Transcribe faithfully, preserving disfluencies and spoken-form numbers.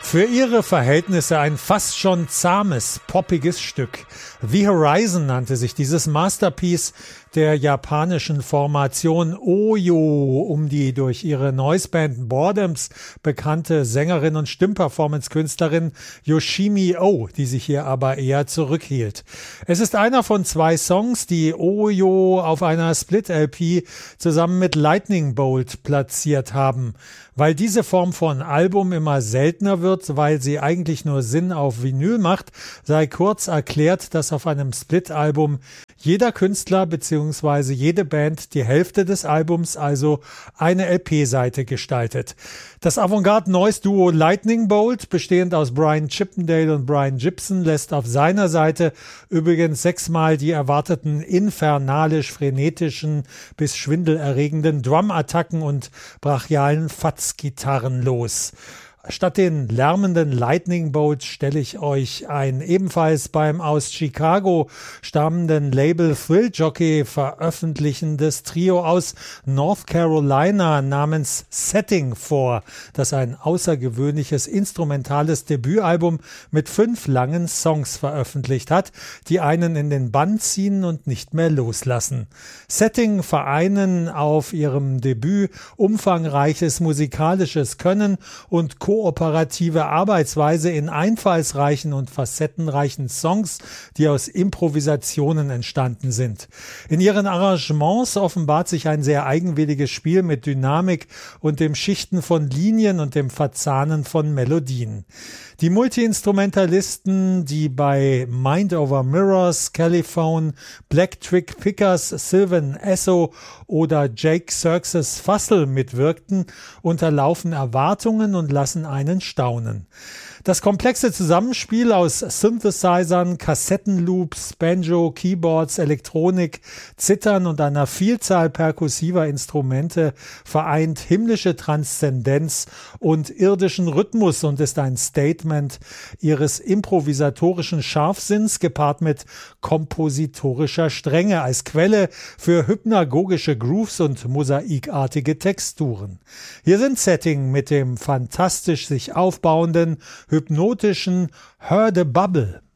Für ihre Verhältnisse ein fast schon zahmes, poppiges Stück. The Horizon nannte sich dieses Masterpiece der japanischen Formation Oyo um die durch ihre Noiseband Boredoms bekannte Sängerin und Stimmperformance-Künstlerin Yoshimi Oh, die sich hier aber eher zurückhielt. Es ist einer von zwei Songs, die Oyo auf einer Split-L P zusammen mit Lightning Bolt platziert haben. Weil diese Form von Album immer seltener wird, weil sie eigentlich nur Sinn auf Vinyl macht, sei kurz erklärt, dass auf einem Split-Album jeder Künstler bzw. jede Band die Hälfte des Albums, also eine L P-Seite gestaltet. Das Avantgarde-Noise-Duo Lightning Bolt, bestehend aus Brian Chippendale und Brian Gibson, lässt auf seiner Seite übrigens sechsmal die erwarteten infernalisch-frenetischen bis schwindelerregenden Drum-Attacken und brachialen Fuzz-Gitarren los. Statt den lärmenden Lightning Bolt stelle ich euch ein ebenfalls beim aus Chicago stammenden Label Thrill Jockey veröffentlichendes Trio aus North Carolina namens Setting vor, das ein außergewöhnliches instrumentales Debütalbum mit fünf langen Songs veröffentlicht hat, die einen in den Bann ziehen und nicht mehr loslassen. Setting vereinen auf ihrem Debüt umfangreiches musikalisches Können und kooperative Arbeitsweise in einfallsreichen und facettenreichen Songs, die aus Improvisationen entstanden sind. In ihren Arrangements offenbart sich ein sehr eigenwilliges Spiel mit Dynamik und dem Schichten von Linien und dem Verzahnen von Melodien. Die Multi-Instrumentalisten, die bei Mind Over Mirrors, Caliphone, Black Trick Pickers, Sylvan Esso oder Jake Xerxes Fussell mitwirkten, unterlaufen Erwartungen und lassen einen staunen. Das komplexe Zusammenspiel aus Synthesizern, Kassettenloops, Banjo, Keyboards, Elektronik, Zittern und einer Vielzahl perkussiver Instrumente vereint himmlische Transzendenz und irdischen Rhythmus und ist ein Statement ihres improvisatorischen Scharfsinns gepaart mit kompositorischer Strenge als Quelle für hypnagogische Grooves und mosaikartige Texturen. Hier sind Setting mit dem fantastisch sich aufbauenden hypnotischen Heard a Bubble.